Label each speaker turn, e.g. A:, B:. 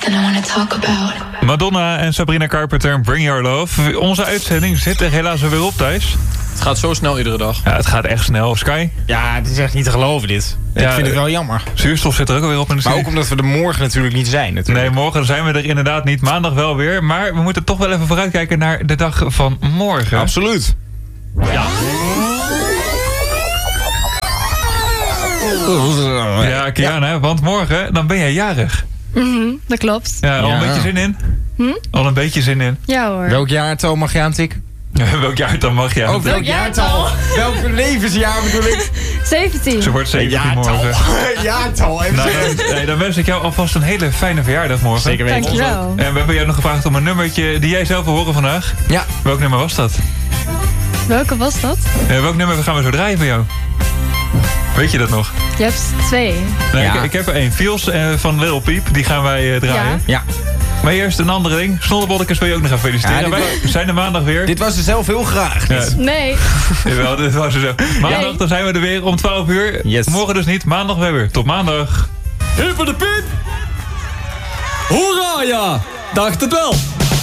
A: something I want to talk about.
B: Madonna en Sabrina Carpenter, Bring Your Love. Onze uitzending zit er helaas alweer op, Thijs.
C: Het gaat zo snel iedere dag.
B: Ja, het gaat echt snel. Sky?
D: Ja, het is echt niet te geloven dit.
B: Ja,
D: ik vind het wel jammer.
B: Zuurstof zit er ook alweer op in de
D: Maar
B: serie.
D: ook omdat we er morgen natuurlijk niet zijn. Natuurlijk.
B: Nee, morgen zijn we er inderdaad niet. Maandag wel weer. Maar we moeten toch wel even vooruitkijken naar de dag van morgen.
D: Absoluut.
B: Ja, Kiana, want morgen dan ben jij jarig.
E: Dat klopt.
B: Ja, al
D: Ja.
B: een beetje zin in? Al een beetje zin in.
E: Ja hoor.
D: Welk jaartal mag je aantikken?
B: Welk jaar dan mag je aan?
D: Oh, welk jaartal? Welk levensjaar bedoel ik?
E: 17.
B: Ze wordt 17 morgen.
D: Jaartal. Even
B: Nou,
D: zeggen.
B: dan wens ik jou alvast een hele fijne verjaardag morgen.
D: Zeker weten.
E: Dankjewel.
B: En we hebben jou nog gevraagd om een nummertje die jij zelf wil horen vandaag.
D: Ja.
B: Welk nummer was dat?
E: Welke was dat?
B: Welk nummer gaan we zo draaien voor jou? Weet je dat nog?
E: Je hebt 2.
B: Nee,
D: Ja.
B: ik heb er één. Feels van Lil Peep. Die gaan wij draaien.
D: Ja.
B: Maar eerst een andere ding. Snollebollekes wil je ook nog even feliciteren.
D: Ja,
B: Wij zijn er maandag weer.
D: Dit was ze zelf heel graag.
B: Ja.
E: Nee.
B: Jawel, dit was er zo. Maandag dan zijn we er weer om 12 uur.
D: Yes.
B: Morgen dus niet. Maandag weer. Tot maandag.
C: Hipper de Piet! Hoera ja! Dacht het wel!